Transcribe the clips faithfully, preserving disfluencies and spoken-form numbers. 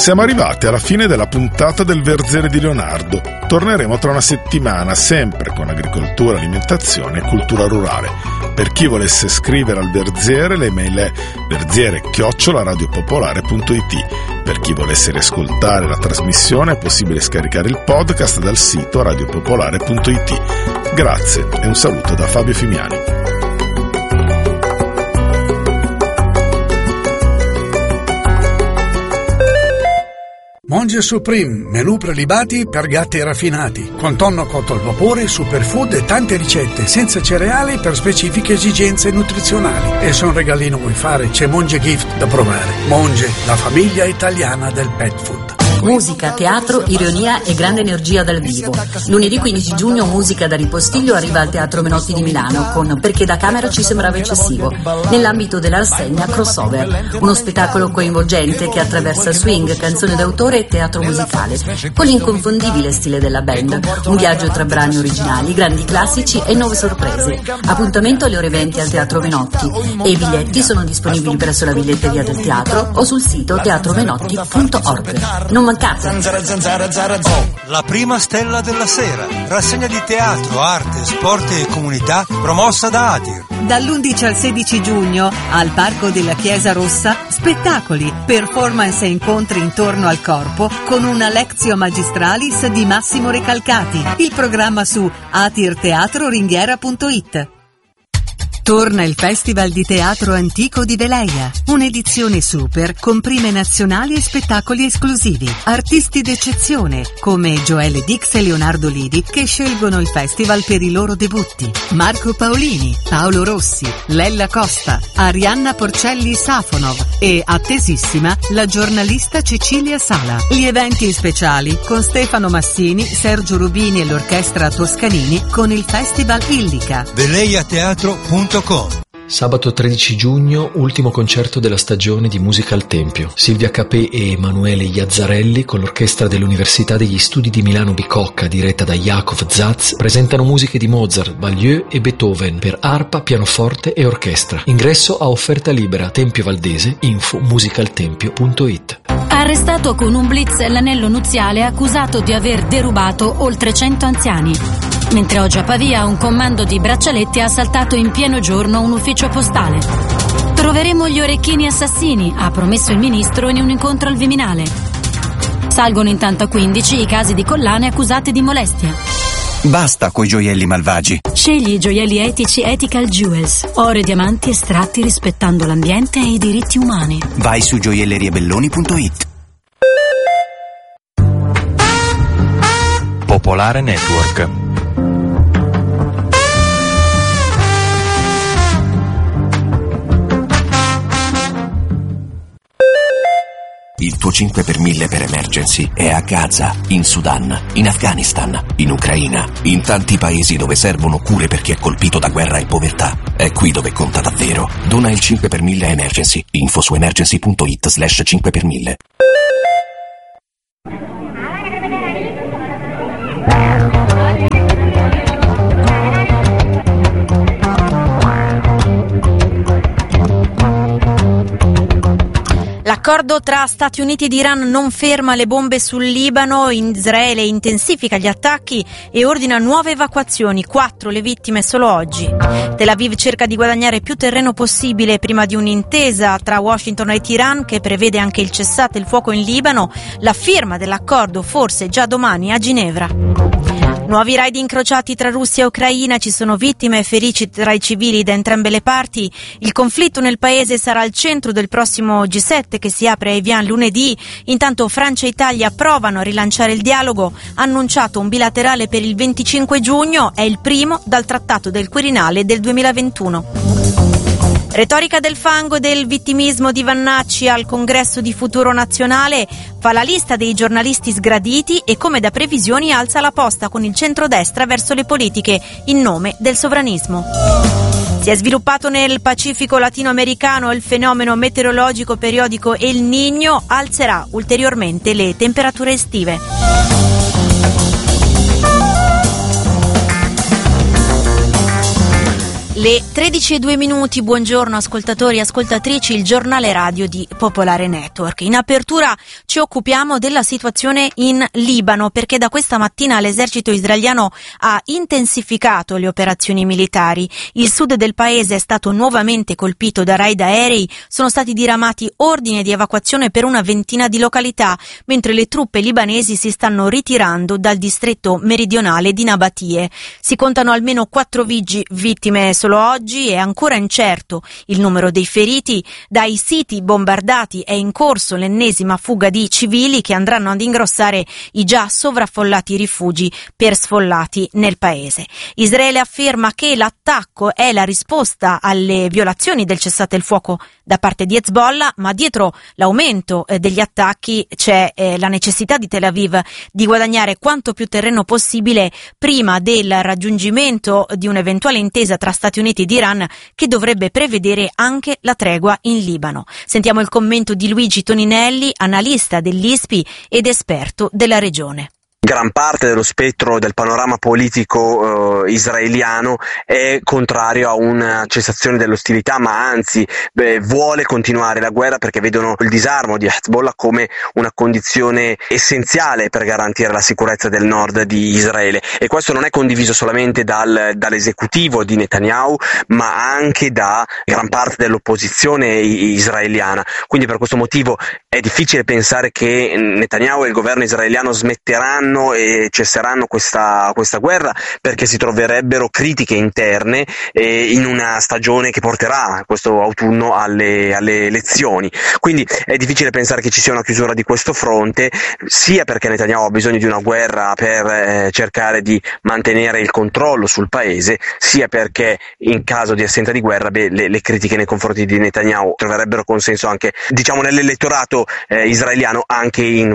Siamo arrivati alla fine della puntata del Verziere di Leonardo. Torneremo tra una settimana, sempre con agricoltura, alimentazione e cultura rurale. Per chi volesse scrivere al Verziere, l'email è verziere chiocciola radiopopolare punto it. Per chi volesse riascoltare la trasmissione è possibile scaricare il podcast dal sito radiopopolare punto it. Grazie e un saluto da Fabio Fimiani. Monge Supreme, menù prelibati per gatti raffinati, con tonno cotto al vapore, superfood e tante ricette senza cereali per specifiche esigenze nutrizionali. E se un regalino vuoi fare, c'è Monge Gift da provare. Monge, la famiglia italiana del pet food. Musica, teatro, ironia e grande energia dal vivo. Lunedì quindici giugno musica da Ripostiglio arriva al Teatro Menotti di Milano con Perché da camera ci sembrava eccessivo, nell'ambito della rassegna Crossover, uno spettacolo coinvolgente che attraversa swing, canzone d'autore e teatro musicale, con l'inconfondibile stile della band, un viaggio tra brani originali, grandi classici e nuove sorprese. Appuntamento alle ore venti al Teatro Menotti e i biglietti sono disponibili presso la biglietteria del teatro o sul sito teatro menotti punto org. Non mancate. La prima stella della sera, rassegna di teatro, arte, sport e comunità promossa da Atir. Dall'undici al sedici giugno al Parco della Chiesa Rossa, spettacoli, performance e incontri intorno al corpo con una Lectio Magistralis di Massimo Recalcati. Il programma su atirteatroringhiera punto it. Torna il Festival di Teatro Antico di Veleia, un'edizione super con prime nazionali e spettacoli esclusivi. Artisti d'eccezione come Joelle Dix e Leonardo Lidi che scelgono il festival per i loro debutti. Marco Paolini, Paolo Rossi, Lella Costa, Arianna Porcelli Safonov e, attesissima, la giornalista Cecilia Sala. Gli eventi speciali con Stefano Massini, Sergio Rubini e l'orchestra Toscanini con il Festival Illica. veleia teatro punto com. Sabato tredici giugno, ultimo concerto della stagione di Musica al Tempio. Silvia Capè e Emanuele Iazzarelli, con l'orchestra dell'Università degli Studi di Milano Bicocca, diretta da Jakov Zaz, presentano musiche di Mozart, Baglieu e Beethoven per arpa, pianoforte e orchestra. Ingresso a offerta libera. Tempio Valdese, info musicaltempio punto it. Arrestato con un blitz l'anello nuziale accusato di aver derubato oltre cento anziani. Mentre oggi a Pavia un comando di braccialetti ha assaltato in pieno giorno un ufficio postale. Troveremo gli orecchini assassini, ha promesso il ministro in un incontro al Viminale. Salgono intanto a quindici i casi di collane accusate di molestia. Basta coi gioielli malvagi. Scegli i gioielli etici Ethical Jewels, oro e diamanti estratti rispettando l'ambiente e i diritti umani. Vai su gioielleriebelloni punto it. Popolare Network. Il tuo cinque per mille per emergency è a Gaza, in Sudan, in Afghanistan, in Ucraina, in tanti paesi dove servono cure per chi è colpito da guerra e povertà. È qui dove conta davvero. Dona il cinque per mille a Emergency. Info su emergency punto it slash cinque per mille. L'accordo tra Stati Uniti ed Iran non ferma le bombe sul Libano, Israele intensifica gli attacchi e ordina nuove evacuazioni, quattro le vittime solo oggi. Tel Aviv cerca di guadagnare più terreno possibile prima di un'intesa tra Washington e Teheran che prevede anche il cessate il fuoco in Libano, la firma dell'accordo forse già domani a Ginevra. Nuovi raid incrociati tra Russia e Ucraina, ci sono vittime e feriti tra i civili da entrambe le parti. Il conflitto nel paese sarà al centro del prossimo G sette che si apre a Evian lunedì. Intanto Francia e Italia provano a rilanciare il dialogo. Annunciato un bilaterale per il venticinque giugno, è il primo dal Trattato del Quirinale del duemilaventuno. Retorica del fango e del vittimismo di Vannacci al congresso di Futuro Nazionale, fa la lista dei giornalisti sgraditi e come da previsioni alza la posta con il centrodestra verso le politiche in nome del sovranismo. Si è sviluppato nel Pacifico latinoamericano il fenomeno meteorologico periodico El Niño, alzerà ulteriormente le temperature estive. Le tredici e due minuti, buongiorno ascoltatori e ascoltatrici, il giornale radio di Popolare Network. In apertura ci occupiamo della situazione in Libano, perché da questa mattina l'esercito israeliano ha intensificato le operazioni militari. Il sud del paese è stato nuovamente colpito da raid aerei, sono stati diramati ordini di evacuazione per una ventina di località, mentre le truppe libanesi si stanno ritirando dal distretto meridionale di Nabatie. Si contano almeno quattro vigi vittime solo oggi, è ancora incerto il numero dei feriti. Dai siti bombardati è in corso l'ennesima fuga di civili che andranno ad ingrossare i già sovraffollati rifugi per sfollati nel paese. Israele afferma che l'attacco è la risposta alle violazioni del cessate il fuoco da parte di Hezbollah, ma dietro l'aumento eh, degli attacchi c'è eh, la necessità di Tel Aviv di guadagnare quanto più terreno possibile prima del raggiungimento di un'eventuale intesa tra Stati Uniti ed Iran, che dovrebbe prevedere anche la tregua in Libano. Sentiamo il commento di Luigi Toninelli, analista dell'I S P I ed esperto della regione. Gran parte dello spettro del panorama politico eh, israeliano è contrario a una cessazione dell'ostilità, ma anzi beh, vuole continuare la guerra perché vedono il disarmo di Hezbollah come una condizione essenziale per garantire la sicurezza del nord di Israele, e questo non è condiviso solamente dal, dall'esecutivo di Netanyahu, ma anche da gran parte dell'opposizione israeliana. Quindi per questo motivo è difficile pensare che Netanyahu e il governo israeliano smetteranno e cesseranno questa, questa guerra, perché si troverebbero critiche interne eh, in una stagione che porterà questo autunno alle, alle elezioni. Quindi è difficile pensare che ci sia una chiusura di questo fronte, sia perché Netanyahu ha bisogno di una guerra per eh, cercare di mantenere il controllo sul paese, sia perché in caso di assenza di guerra beh, le, le critiche nei confronti di Netanyahu troverebbero consenso anche, diciamo, nell'elettorato eh, israeliano, anche in,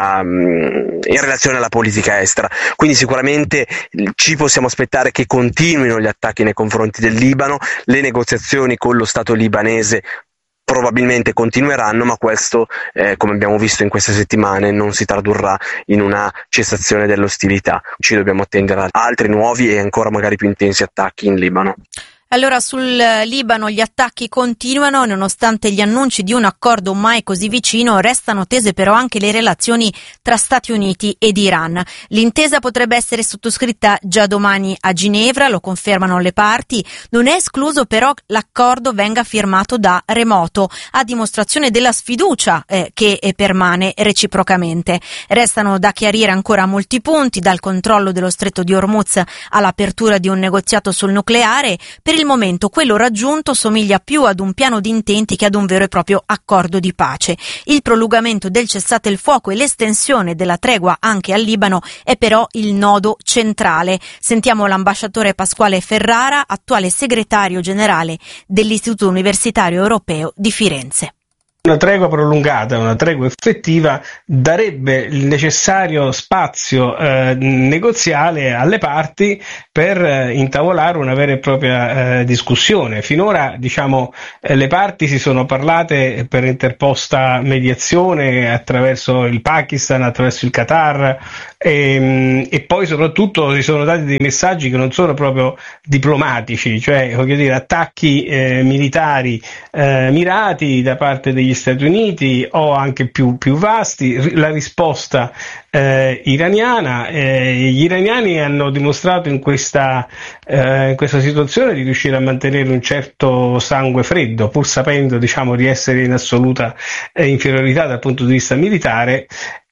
um, in relazione alla politica estera. Quindi sicuramente ci possiamo aspettare che continuino gli attacchi nei confronti del Libano, le negoziazioni con lo Stato libanese probabilmente continueranno, ma questo, eh, come abbiamo visto in queste settimane, non si tradurrà in una cessazione dell'ostilità. Ci dobbiamo attendere a altri nuovi e ancora magari più intensi attacchi in Libano. Allora, sul Libano gli attacchi continuano, nonostante gli annunci di un accordo mai così vicino, restano tese però anche le relazioni tra Stati Uniti ed Iran. L'intesa potrebbe essere sottoscritta già domani a Ginevra, lo confermano le parti. Non è escluso però l'accordo venga firmato da remoto, a dimostrazione della sfiducia eh, che permane reciprocamente. Restano da chiarire ancora molti punti, dal controllo dello stretto di Hormuz all'apertura di un negoziato sul nucleare. Per il momento quello raggiunto somiglia più ad un piano di intenti che ad un vero e proprio accordo di pace. Il prolungamento del cessate il fuoco e l'estensione della tregua anche al Libano è però il nodo centrale. Sentiamo l'ambasciatore Pasquale Ferrara, attuale segretario generale dell'Istituto Universitario Europeo di Firenze. Una tregua prolungata, una tregua effettiva darebbe il necessario spazio eh, negoziale alle parti per eh, intavolare una vera e propria eh, discussione. Finora, diciamo, eh, le parti si sono parlate per interposta mediazione attraverso il Pakistan, attraverso il Qatar e, e poi soprattutto si sono dati dei messaggi che non sono proprio diplomatici, cioè, voglio dire, attacchi eh, militari eh, mirati da parte degli Stati Uniti o anche più, più vasti, la risposta eh, iraniana. Eh, gli iraniani hanno dimostrato in questa, eh, in questa situazione di riuscire a mantenere un certo sangue freddo, pur sapendo, diciamo, di essere in assoluta eh, inferiorità dal punto di vista militare.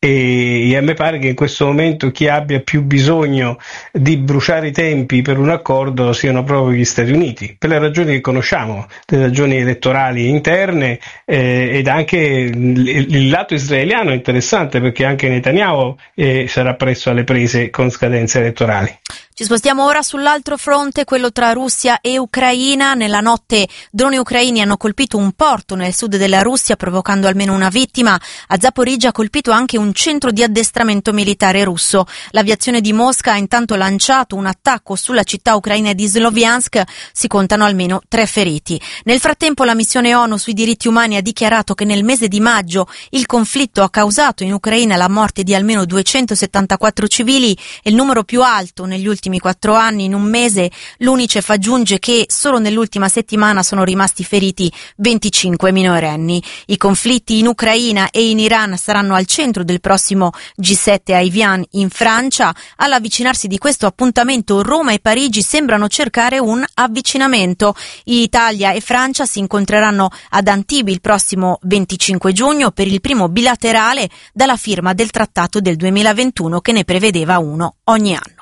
E a me pare che in questo momento chi abbia più bisogno di bruciare i tempi per un accordo siano proprio gli Stati Uniti, per le ragioni che conosciamo, le ragioni elettorali interne eh, ed anche il, il lato israeliano è interessante, perché anche Netanyahu eh, sarà presto alle prese con scadenze elettorali. Ci spostiamo ora sull'altro fronte, quello tra Russia e Ucraina. Nella notte droni ucraini hanno colpito un porto nel sud della Russia, provocando almeno una vittima. A Zaporizhzhia ha colpito anche un centro di addestramento militare russo. L'aviazione di Mosca ha intanto lanciato un attacco sulla città ucraina di Sloviansk. Si contano almeno tre feriti. Nel frattempo la missione ONU sui diritti umani ha dichiarato che nel mese di maggio il conflitto ha causato in Ucraina la morte di almeno duecentosettantaquattro civili, e il numero più alto negli ultimi ultimi quattro anni. In un mese l'Unicef aggiunge che solo nell'ultima settimana sono rimasti feriti venticinque minorenni. I conflitti in Ucraina e in Iran saranno al centro del prossimo G sette a Evian in Francia. All'avvicinarsi di questo appuntamento, Roma e Parigi sembrano cercare un avvicinamento. Italia e Francia si incontreranno ad Antibes il prossimo venticinque giugno per il primo bilaterale dalla firma del trattato del duemilaventuno che ne prevedeva uno ogni anno.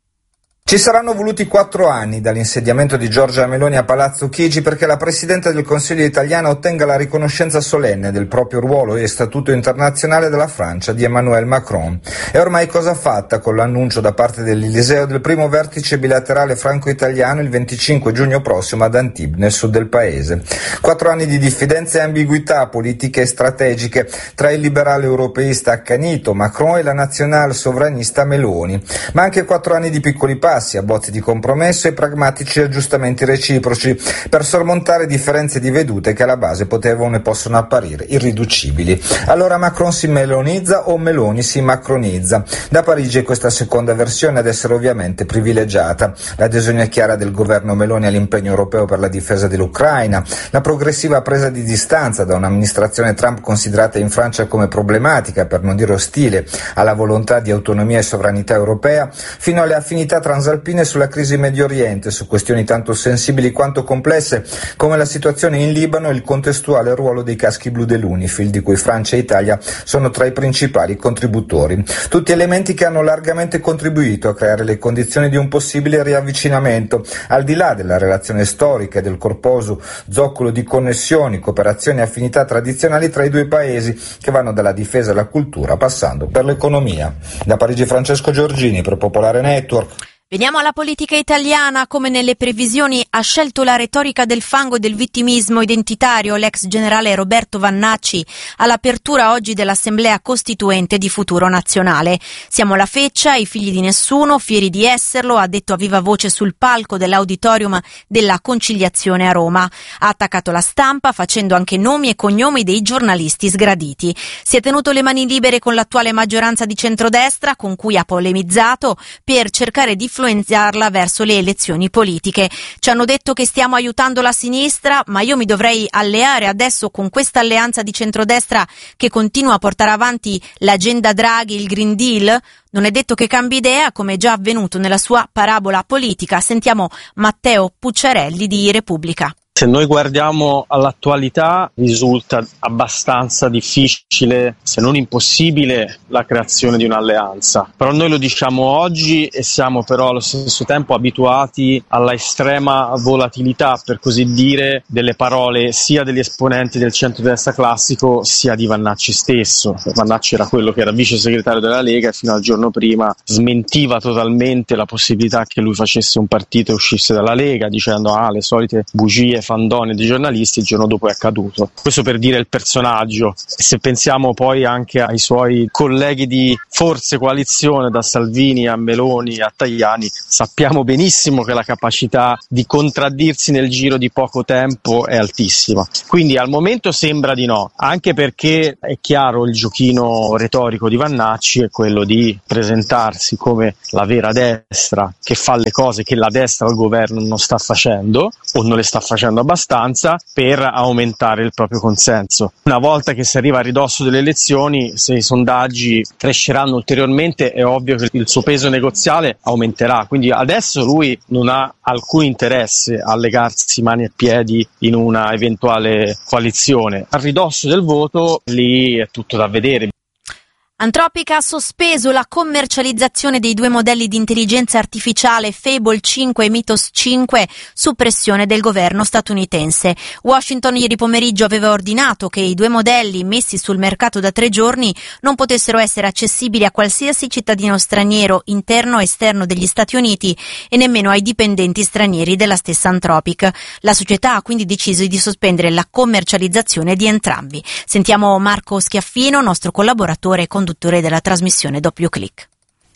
Ci saranno voluti quattro anni dall'insediamento di Giorgia Meloni a Palazzo Chigi perché la Presidente del Consiglio italiana ottenga la riconoscenza solenne del proprio ruolo e statuto internazionale della Francia di Emmanuel Macron. È ormai cosa fatta con l'annuncio da parte dell'Eliseo del primo vertice bilaterale franco-italiano il venticinque giugno prossimo ad Antibes, nel sud del paese. Quattro anni di diffidenze e ambiguità politiche e strategiche tra il liberale europeista accanito Macron e la nazionale sovranista Meloni, ma anche quattro anni di piccoli passi, abbozzi di compromesso e pragmatici aggiustamenti reciproci per sormontare differenze di vedute che alla base potevano e possono apparire irriducibili. Allora Macron si melonizza o Meloni si macronizza? Da Parigi è questa seconda versione ad essere ovviamente privilegiata. L'adesione chiara del governo Meloni all'impegno europeo per la difesa dell'Ucraina, la progressiva presa di distanza da un'amministrazione Trump considerata in Francia come problematica, per non dire ostile, alla volontà di autonomia e sovranità europea, fino alle affinità transalpine sulla crisi Medio Oriente, su questioni tanto sensibili quanto complesse come la situazione in Libano e il contestuale ruolo dei caschi blu dell'UNIFIL, di cui Francia e Italia sono tra i principali contributori. Tutti elementi che hanno largamente contribuito a creare le condizioni di un possibile riavvicinamento, al di là della relazione storica e del corposo zoccolo di connessioni, cooperazioni e affinità tradizionali tra i due paesi, che vanno dalla difesa alla cultura passando per l'economia. Da Parigi Francesco Giorgini per Popolare Network. Veniamo alla politica italiana. Come nelle previsioni ha scelto la retorica del fango e del vittimismo identitario l'ex generale Roberto Vannacci all'apertura oggi dell'Assemblea Costituente di Futuro Nazionale. Siamo la feccia, i figli di nessuno, fieri di esserlo, ha detto a viva voce sul palco dell'Auditorium della Conciliazione a Roma. Ha attaccato la stampa facendo anche nomi e cognomi dei giornalisti sgraditi. Si è tenuto le mani libere con l'attuale maggioranza di centrodestra, con cui ha polemizzato per cercare di influenzarla verso le elezioni politiche. Ci hanno detto che stiamo aiutando la sinistra, ma io mi dovrei alleare adesso con questa alleanza di centrodestra che continua a portare avanti l'agenda Draghi, il Green Deal? Non è detto che cambi idea, come è già avvenuto nella sua parabola politica. Sentiamo Matteo Pucciarelli di Repubblica. Se noi guardiamo all'attualità risulta abbastanza difficile, se non impossibile, la creazione di un'alleanza. Però noi lo diciamo oggi e siamo però allo stesso tempo abituati alla estrema volatilità, per così dire, delle parole sia degli esponenti del centrodestra classico sia di Vannacci stesso. Vannacci era quello che era vice segretario della Lega e fino al giorno prima smentiva totalmente la possibilità che lui facesse un partito e uscisse dalla Lega, dicendo ah le solite bugie fandone dei giornalisti. Il giorno dopo è accaduto. Questo per dire il personaggio. E se pensiamo poi anche ai suoi colleghi di forze coalizione, da Salvini a Meloni a Tajani, sappiamo benissimo che la capacità di contraddirsi nel giro di poco tempo è altissima. Quindi al momento sembra di no, anche perché è chiaro il giochino retorico di Vannacci è quello di presentarsi come la vera destra che fa le cose che la destra al governo non sta facendo o non le sta facendo abbastanza per aumentare il proprio consenso. Una volta che si arriva a ridosso delle elezioni, se i sondaggi cresceranno ulteriormente, è ovvio che il suo peso negoziale aumenterà. Quindi adesso lui non ha alcun interesse a legarsi mani e piedi in una eventuale coalizione. A ridosso del voto lì è tutto da vedere. Anthropic ha sospeso la commercializzazione dei due modelli di intelligenza artificiale Fable cinque e Mythos cinque su pressione del governo statunitense. Washington ieri pomeriggio aveva ordinato che i due modelli messi sul mercato da tre giorni non potessero essere accessibili a qualsiasi cittadino straniero interno o esterno degli Stati Uniti e nemmeno ai dipendenti stranieri della stessa Anthropic. La società ha quindi deciso di sospendere la commercializzazione di entrambi. Sentiamo Marco Schiaffino, nostro collaboratore e conduttore della trasmissione Doppio Clic.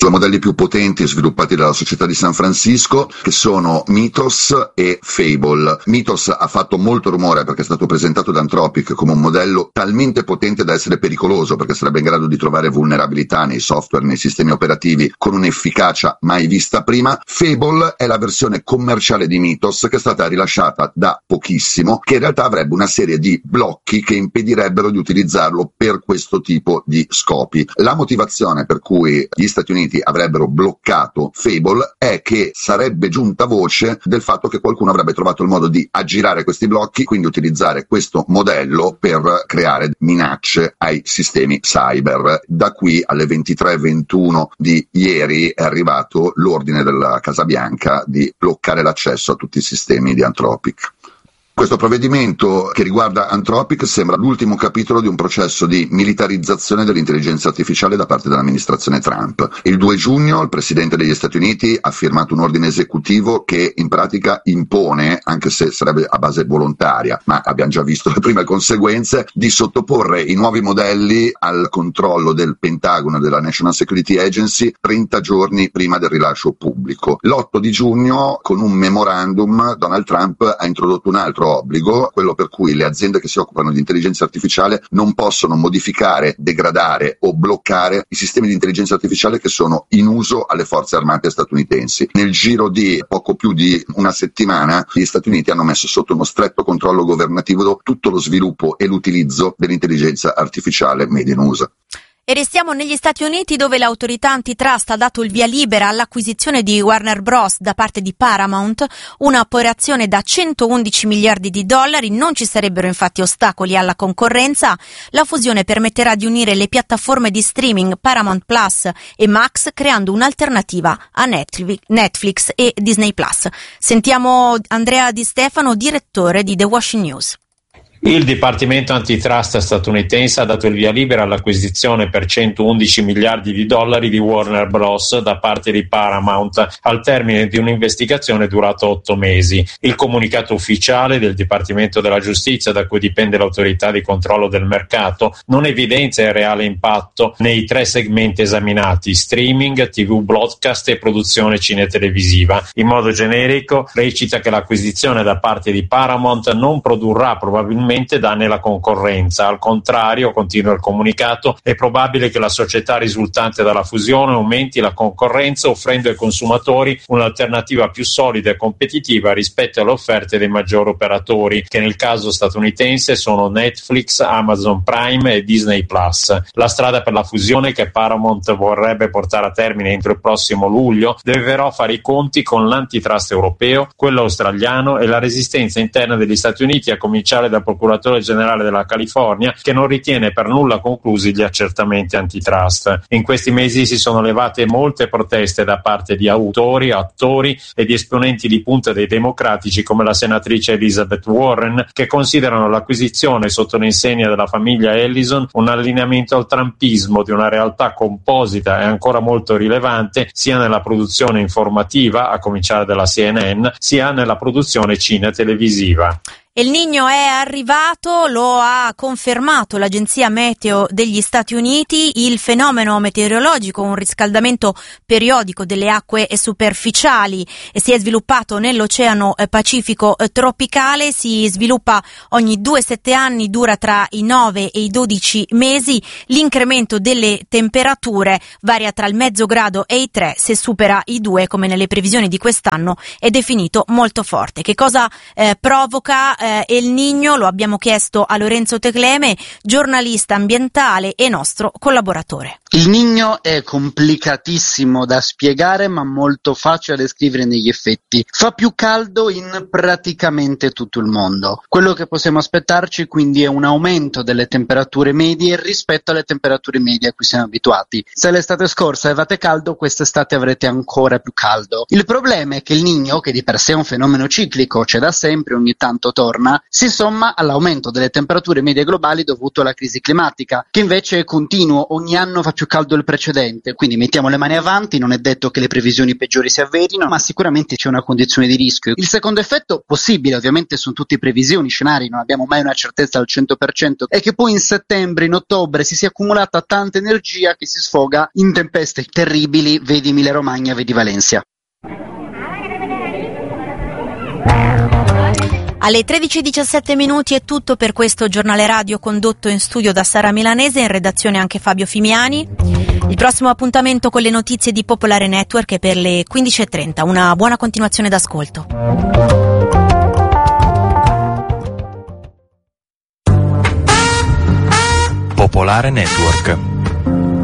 due modelli più potenti sviluppati dalla società di San Francisco, che sono Mythos e Fable. Mythos ha fatto molto rumore perché è stato presentato da Anthropic come un modello talmente potente da essere pericoloso, perché sarebbe in grado di trovare vulnerabilità nei software, nei sistemi operativi con un'efficacia mai vista prima. Fable è la versione commerciale di Mythos, che è stata rilasciata da pochissimo, che in realtà avrebbe una serie di blocchi che impedirebbero di utilizzarlo per questo tipo di scopi. La motivazione per cui gli Stati Uniti avrebbero bloccato Fable è che sarebbe giunta voce del fatto che qualcuno avrebbe trovato il modo di aggirare questi blocchi, quindi utilizzare questo modello per creare minacce ai sistemi cyber. Da qui alle ventitré e ventuno di ieri è arrivato l'ordine della Casa Bianca di bloccare l'accesso a tutti i sistemi di Anthropic. Questo provvedimento che riguarda Anthropic sembra l'ultimo capitolo di un processo di militarizzazione dell'intelligenza artificiale da parte dell'amministrazione Trump. Il due giugno il presidente degli Stati Uniti ha firmato un ordine esecutivo che in pratica impone, anche se sarebbe a base volontaria, ma abbiamo già visto le prime conseguenze, di sottoporre i nuovi modelli al controllo del Pentagono e della National Security Agency trenta giorni prima del rilascio pubblico. L'otto di giugno, con un memorandum, Donald Trump ha introdotto un altro obbligo, quello per cui le aziende che si occupano di intelligenza artificiale non possono modificare, degradare o bloccare i sistemi di intelligenza artificiale che sono in uso alle forze armate statunitensi. Nel giro di poco più di una settimana gli Stati Uniti hanno messo sotto uno stretto controllo governativo tutto lo sviluppo e l'utilizzo dell'intelligenza artificiale made in U S A. E restiamo negli Stati Uniti, dove l'autorità antitrust ha dato il via libera all'acquisizione di Warner Bros. Da parte di Paramount, un'operazione da centoundici miliardi di dollari. Non ci sarebbero infatti ostacoli alla concorrenza. La fusione permetterà di unire le piattaforme di streaming Paramount Plus e Max, creando un'alternativa a Netflix e Disney Plus. Sentiamo Andrea Di Stefano, direttore di The Washington News. Il Dipartimento Antitrust statunitense ha dato il via libera all'acquisizione per centoundici miliardi di dollari di Warner Bros. Da parte di Paramount, al termine di un'investigazione durata otto mesi. Il comunicato ufficiale del Dipartimento della Giustizia, da cui dipende l'autorità di controllo del mercato, non evidenzia il reale impatto nei tre segmenti esaminati: streaming, tivù broadcast e produzione cinetelevisiva. In modo generico recita che l'acquisizione da parte di Paramount non produrrà probabilmente danni alla concorrenza. Al contrario, continua il comunicato, è probabile che la società risultante dalla fusione aumenti la concorrenza, offrendo ai consumatori un'alternativa più solida e competitiva rispetto alle offerte dei maggiori operatori, che nel caso statunitense sono Netflix, Amazon Prime e Disney Plus. La strada per la fusione, che Paramount vorrebbe portare a termine entro il prossimo luglio, deve però fare i conti con l'antitrust europeo, quello australiano e la resistenza interna degli Stati Uniti, a cominciare dal procuratore generale della California, che non ritiene per nulla conclusi gli accertamenti antitrust. In questi mesi si sono levate molte proteste da parte di autori, attori e di esponenti di punta dei democratici, come la senatrice Elizabeth Warren, che considerano l'acquisizione sotto l'insegna della famiglia Ellison un allineamento al trumpismo di una realtà composita e ancora molto rilevante sia nella produzione informativa, a cominciare dalla C N N, sia nella produzione cinetelevisiva. El Niño è arrivato, lo ha confermato l'agenzia meteo degli Stati Uniti. Il fenomeno meteorologico, un riscaldamento periodico delle acque superficiali, si è sviluppato nell'Oceano Pacifico tropicale, si sviluppa ogni due sette anni, dura tra i nove e i dodici mesi. L'incremento delle temperature varia tra il mezzo grado e i tre, se supera i due, come nelle previsioni di quest'anno, è definito molto forte. Che cosa eh, provoca El Niño? Lo abbiamo chiesto a Lorenzo Tecleme, giornalista ambientale e nostro collaboratore. Il Niño è complicatissimo da spiegare, ma molto facile da descrivere negli effetti. Fa più caldo in praticamente tutto il mondo. Quello che possiamo aspettarci quindi è un aumento delle temperature medie rispetto alle temperature medie a cui siamo abituati. Se l'estate scorsa avevate caldo, quest'estate avrete ancora più caldo. Il problema è che il Niño, che di per sé è un fenomeno ciclico, c'è da sempre, ogni tanto torna, torna, si somma all'aumento delle temperature medie globali dovuto alla crisi climatica, che invece è continuo, ogni anno fa più caldo del precedente, quindi mettiamo le mani avanti, non è detto che le previsioni peggiori si avverino, ma sicuramente c'è una condizione di rischio. Il secondo effetto possibile, ovviamente sono tutte previsioni, scenari, non abbiamo mai una certezza al cento per cento, è che poi in settembre, in ottobre si sia accumulata tanta energia che si sfoga in tempeste terribili, vedi Emilia Romagna, vedi Valencia. Alle tredici e diciassette minuti è tutto per questo giornale radio condotto in studio da Sara Milanese, in redazione anche Fabio Fimiani. Il prossimo appuntamento con le notizie di Popolare Network è per le quindici e trenta. Una buona continuazione d'ascolto. Popolare Network.